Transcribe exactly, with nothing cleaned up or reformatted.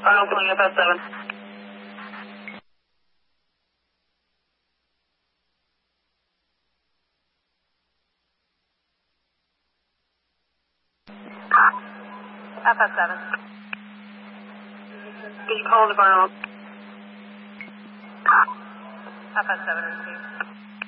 Arnold calling F S seven. F S seven. Did you call the Arnold? F S seven received.